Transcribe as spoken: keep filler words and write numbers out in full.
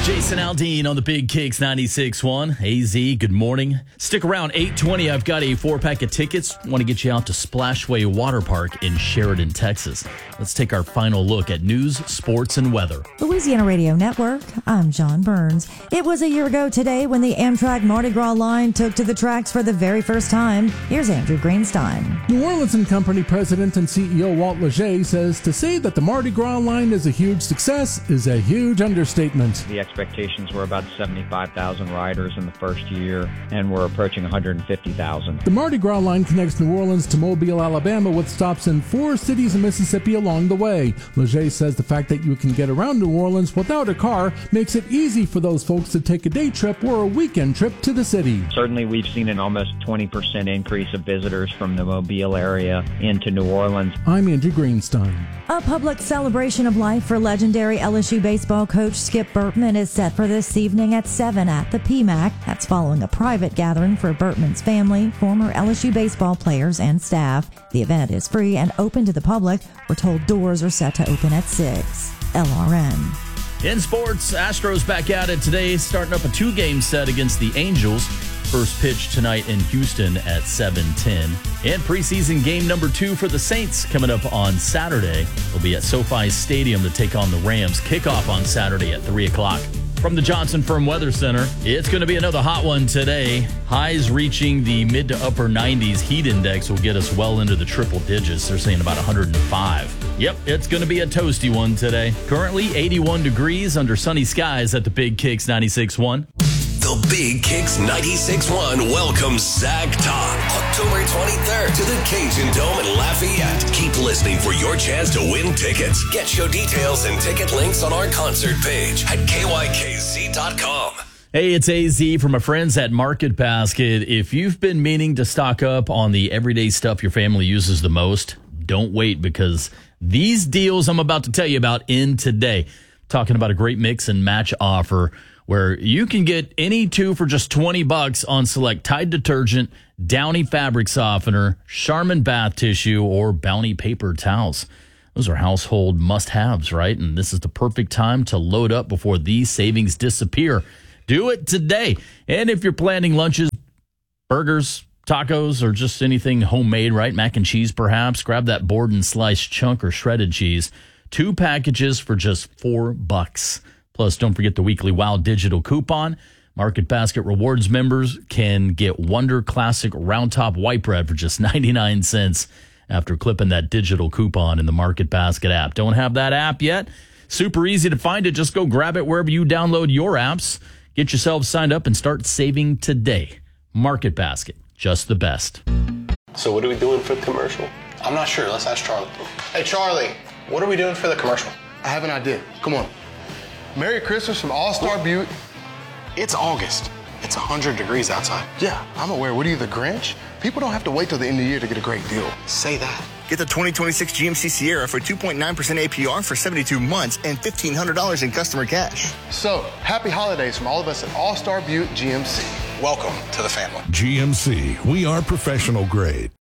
Jason Aldean on the Big Kicks ninety-six point one. A Z, good morning. Stick around, eight twenty. I've got a four-pack of tickets. Want to get you out to Splashway Water Park in Sheridan, Texas. Let's take our final look at news, sports, and weather. Louisiana Radio Network, I'm John Burns. It was a year ago today when the Amtrak Mardi Gras line took to the tracks for the very first time. Here's Andrew Greenstein. New Orleans and Company President and C E O Walt Leger says to say that the Mardi Gras line is a huge success is a huge understatement. The expectations were about seventy-five thousand riders in the first year, and we're approaching one hundred fifty thousand. The Mardi Gras line connects New Orleans to Mobile, Alabama, with stops in four cities in Mississippi along the way. Leger says the fact that you can get around New Orleans without a car makes it easy for those folks to take a day trip or a weekend trip to the city. Certainly, we've seen an almost twenty percent increase of visitors from the Mobile area into New Orleans. I'm Andrew Greenstein. A public celebration of life for legendary L S U baseball coach Skip Bertman is set for this evening at seven at the P M A C. That's following a private gathering for Bertman's family, former L S U baseball players, and staff. The event is free and open to the public. We're told doors are set to open at six. L R N. In sports, Astros back at it today, starting up a two-game set against the Angels. First pitch tonight in Houston at seven ten. And preseason game number two for the Saints coming up on Saturday. They'll be at SoFi Stadium to take on the Rams. Kickoff on Saturday at three o'clock. From the Johnson Firm Weather Center, it's going to be another hot one today. Highs reaching the mid to upper nineties. Heat index will get us well into the triple digits. They're saying about one hundred five. Yep, it's going to be a toasty one today. Currently eighty-one degrees under sunny skies at the Big Kicks ninety-six point one. The Big Kicks ninety-six point one welcomes Sack Talk October twenty-third to the Cajun Dome in Lafayette. Keep listening for your chance to win tickets. Get show details and ticket links on our concert page at K Y K Z dot com. Hey, it's A Z from my friends at Market Basket. If you've been meaning to stock up on the everyday stuff your family uses the most, don't wait, because these deals I'm about to tell you about end today. Talking about a great mix and match offer where you can get any two for just twenty bucks on select Tide detergent, Downy fabric softener, Charmin bath tissue, or Bounty paper towels. Those are household must-haves, right? And this is the perfect time to load up before these savings disappear. Do it today. And if you're planning lunches, burgers, tacos, or just anything homemade, right? Mac and cheese, perhaps. Grab that board and sliced chunk or shredded cheese. Two packages for just four bucks. Plus, don't forget the weekly Wow digital coupon. Market Basket Rewards members can get Wonder Classic Round Top White Bread for just ninety-nine cents after clipping that digital coupon in the Market Basket app. Don't have that app yet? Super easy to find it. Just go grab it wherever you download your apps. Get yourself signed up and start saving today. Market Basket, just the best. So what are we doing for the commercial? I'm not sure. Let's ask Charlie. Hey, Charlie, what are we doing for the commercial? I have an idea. Come on. Merry Christmas from All-Star Butte. It's August. It's one hundred degrees outside. Yeah, I'm aware. What are you, the Grinch? People don't have to wait till the end of the year to get a great deal. Say that. Get the twenty twenty-six G M C Sierra for two point nine percent A P R for seventy-two months and fifteen hundred dollars in customer cash. So, happy holidays from all of us at All-Star Butte G M C. Welcome to the family. G M C, we are professional grade.